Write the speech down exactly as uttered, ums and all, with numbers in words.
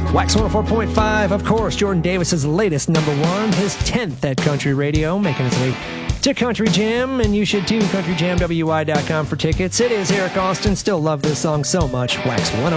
Wax one oh four point five, of course, Jordan Davis's latest number one, his tenth at Country Radio, making his way to Country Jam, and you should too, country jam w i dot com for tickets. It is Eric Austin. Still love this song so much. Wax one oh